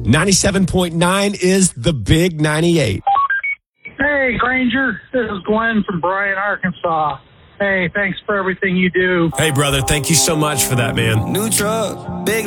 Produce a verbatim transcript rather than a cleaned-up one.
ninety-seven point nine is the Big ninety-eight. Hey, Granger. This is Glenn from Bryan, Arkansas. Hey, thanks for everything you do. Hey, brother. Thank you so much for that, man. New truck, big